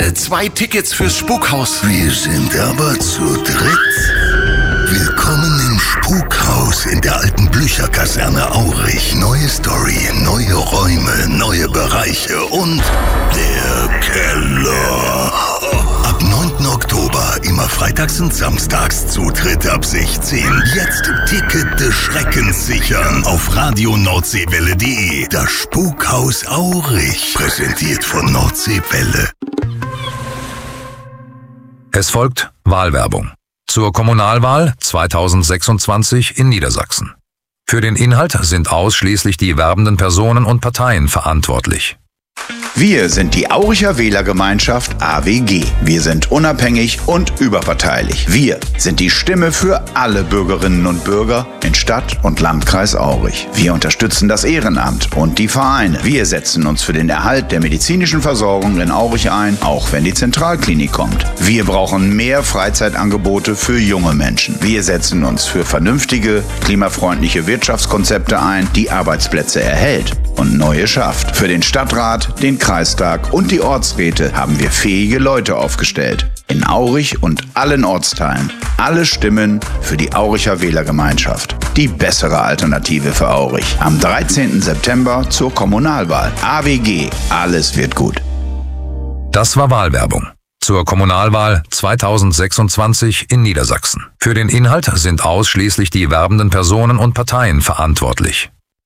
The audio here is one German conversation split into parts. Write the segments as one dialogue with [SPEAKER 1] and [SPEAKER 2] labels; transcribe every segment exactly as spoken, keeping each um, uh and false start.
[SPEAKER 1] Äh, zwei Tickets fürs Spukhaus.
[SPEAKER 2] Wir sind aber zu dritt. Willkommen im Spukhaus in der alten Blücherkaserne Aurich. Neue Story, neue Räume, neue Bereiche und der Keller. Ab neunten Oktober, immer freitags und samstags, Zutritt ab sechzehn. Jetzt Ticket des Schreckens sichern auf radio nordseewelle punkt de. Das Spukhaus Aurich, präsentiert von Nordseewelle.
[SPEAKER 3] Es folgt Wahlwerbung zur Kommunalwahl zweitausendsechsundzwanzig in Niedersachsen. Für den Inhalt sind ausschließlich die werbenden Personen und Parteien verantwortlich.
[SPEAKER 4] Wir sind die Auricher Wählergemeinschaft A W G. Wir sind unabhängig und überparteilich. Wir sind die Stimme für alle Bürgerinnen und Bürger in Stadt und Landkreis Aurich. Wir unterstützen das Ehrenamt und die Vereine. Wir setzen uns für den Erhalt der medizinischen Versorgung in Aurich ein, auch wenn die Zentralklinik kommt. Wir brauchen mehr Freizeitangebote für junge Menschen. Wir setzen uns für vernünftige, klimafreundliche Wirtschaftskonzepte ein, die Arbeitsplätze erhält und neue schafft. Für den Stadtrat, den Kreistag und die Ortsräte haben wir fähige Leute aufgestellt. In Aurich und allen Ortsteilen. Alle Stimmen für die Auricher Wählergemeinschaft. Die bessere Alternative für Aurich. Am dreizehnten September zur Kommunalwahl. A W G. Alles wird gut.
[SPEAKER 3] Das war Wahlwerbung zur Kommunalwahl zweitausendsechsundzwanzig in Niedersachsen. Für den Inhalt sind ausschließlich die werbenden Personen und Parteien verantwortlich.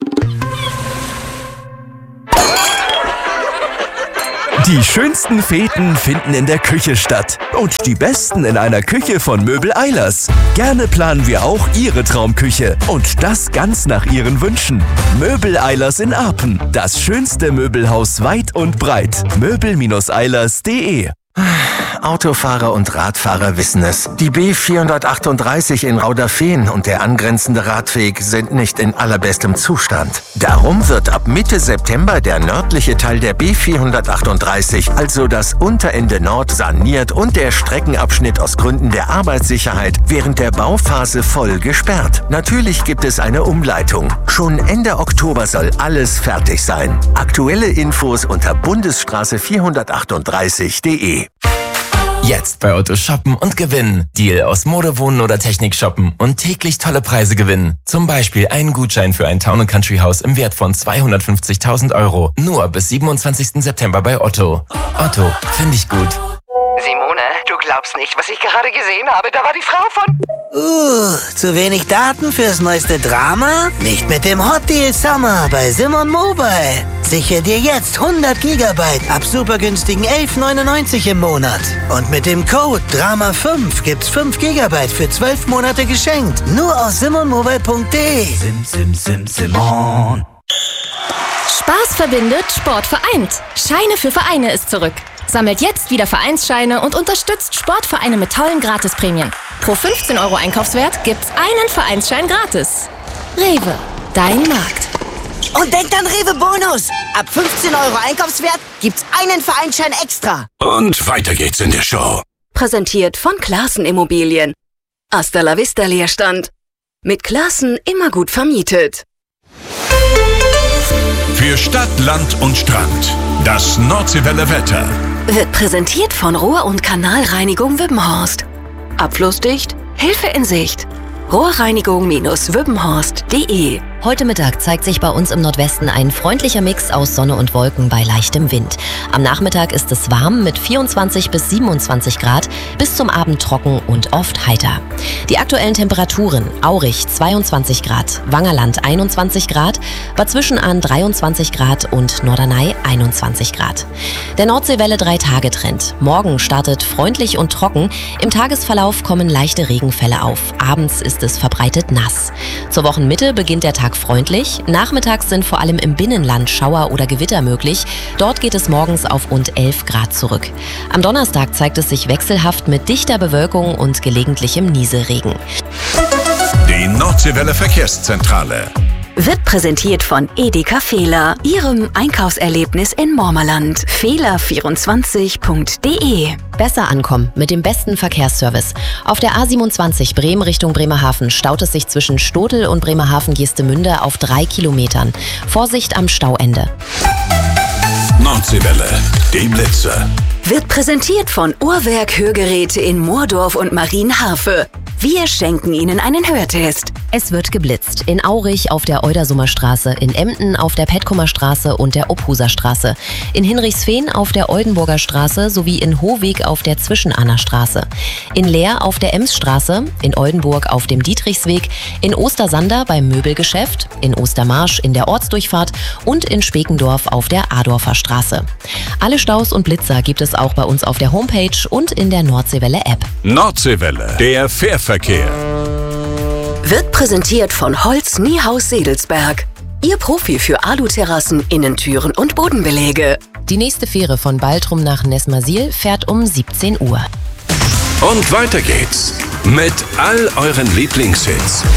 [SPEAKER 5] Die schönsten Feten finden in der Küche statt. Und die besten in einer Küche von Möbel Eilers. Gerne planen wir auch Ihre Traumküche. Und das ganz nach Ihren Wünschen. Möbel Eilers in Apen. Das schönste Möbelhaus weit und breit. möbel eilers punkt de.
[SPEAKER 6] Autofahrer und Radfahrer wissen es. Die B vierhundertachtunddreißig in Rauderfehn und der angrenzende Radweg sind nicht in allerbestem Zustand. Darum wird ab Mitte September der nördliche Teil der B vierhundertachtunddreißig, also das Unterende Nord, saniert und der Streckenabschnitt aus Gründen der Arbeitssicherheit während der Bauphase voll gesperrt. Natürlich gibt es eine Umleitung. Schon Ende Oktober soll alles fertig sein. Aktuelle Infos unter bundesstraße vierhundertachtunddreißig punkt de.
[SPEAKER 7] Jetzt bei Otto shoppen und gewinnen. Deal aus Mode, Wohnen oder Technik shoppen und täglich tolle Preise gewinnen. Zum Beispiel einen Gutschein für ein Town and Country Haus im Wert von zweihundertfünfzigtausend Euro. Nur bis siebenundzwanzigsten September bei Otto. Otto, finde ich gut.
[SPEAKER 8] Simone, du glaubst nicht, was ich gerade gesehen habe. Da war die Frau von...
[SPEAKER 9] Uh, zu wenig Daten fürs neueste Drama? Nicht mit dem Hot Deal Summer bei Simon Mobile. Sichere dir jetzt hundert Gigabyte ab super günstigen elf neunundneunzig im Monat. Und mit dem Code Drama fünf gibt's fünf Gigabyte für zwölf Monate geschenkt. Nur aus simon mobile punkt de.
[SPEAKER 10] Sim, sim, sim, Simon.
[SPEAKER 11] Spaß verbindet, Sport vereint. Scheine für Vereine ist zurück. Sammelt jetzt wieder Vereinsscheine und unterstützt Sportvereine mit tollen Gratisprämien. Pro fünfzehn Euro Einkaufswert gibt's einen Vereinsschein gratis. Rewe, dein Markt.
[SPEAKER 12] Und denkt an Rewe Bonus. Ab fünfzehn Euro Einkaufswert gibt's einen Vereinsschein extra.
[SPEAKER 1] Und weiter geht's in der Show.
[SPEAKER 13] Präsentiert von Classen Immobilien. Hasta la vista Leerstand. Mit Classen immer gut vermietet.
[SPEAKER 1] Für Stadt, Land und Strand. Das Nordseewelle Wetter.
[SPEAKER 13] Wird präsentiert von Rohr- und Kanalreinigung Wippenhorst. Abflussdicht, Hilfe in Sicht. Rohrreinigung Wippenhorst punkt de.
[SPEAKER 14] Heute Mittag zeigt sich bei uns im Nordwesten ein freundlicher Mix aus Sonne und Wolken bei leichtem Wind. Am Nachmittag ist es warm mit vierundzwanzig bis siebenundzwanzig Grad, bis zum Abend trocken und oft heiter. Die aktuellen Temperaturen: Aurich zweiundzwanzig Grad, Wangerland einundzwanzig Grad, Bad Zwischenahn dreiundzwanzig Grad und Norderney einundzwanzig Grad. Der Nordseewelle drei Tage Trend. Morgen startet freundlich und trocken, im Tagesverlauf kommen leichte Regenfälle auf. Abends ist es verbreitet nass. Zur Wochenmitte beginnt der Tag freundlich. Nachmittags sind vor allem im Binnenland Schauer oder Gewitter möglich. Dort geht es morgens auf rund elf Grad zurück. Am Donnerstag zeigt es sich wechselhaft mit dichter Bewölkung und gelegentlichem Nieselregen.
[SPEAKER 1] Die Nordseewelle Verkehrszentrale.
[SPEAKER 13] Wird präsentiert von Edeka Fehler, Ihrem Einkaufserlebnis in Mormerland. Fehler vierundzwanzig punkt de.
[SPEAKER 14] Besser ankommen mit dem besten Verkehrsservice. Auf der A siebenundzwanzig Bremen Richtung Bremerhaven staut es sich zwischen Stodel und Bremerhaven-Geestemünde auf drei Kilometern. Vorsicht am Stauende.
[SPEAKER 1] Nordseewelle, die Blitze.
[SPEAKER 13] Wird präsentiert von Uhrwerk Hörgeräte in Moordorf und Marienharfe. Wir schenken Ihnen einen Hörtest.
[SPEAKER 14] Es wird geblitzt. In Aurich auf der Eudersummer Straße, in Emden auf der Petkumer Straße und der Obhuser Straße, in Hinrichsfehn auf der Oldenburger Straße sowie in Hohweg auf der Zwischenahner Straße, in Leer auf der Emsstraße, in Oldenburg auf dem Dietrichsweg, in Ostersander beim Möbelgeschäft, in Ostermarsch in der Ortsdurchfahrt und in Spekendorf auf der Adorfer Straße. Alle Staus und Blitzer gibt es auch bei uns auf der Homepage und in der Nordseewelle-App.
[SPEAKER 1] Nordseewelle, der Fährverkehr.
[SPEAKER 13] Wird präsentiert von Holz Niehaus Sedelsberg. Ihr Profi für Aluterrassen, Innentüren und Bodenbeläge.
[SPEAKER 14] Die nächste Fähre von Baltrum nach Nesmasil fährt um siebzehn Uhr.
[SPEAKER 1] Und weiter geht's mit all euren Lieblingshits.